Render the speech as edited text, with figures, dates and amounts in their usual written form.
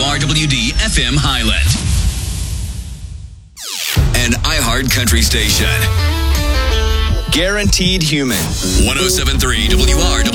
WRWD FM Highland. An iHeart Country station. Guaranteed Human. 107.3 WRWD.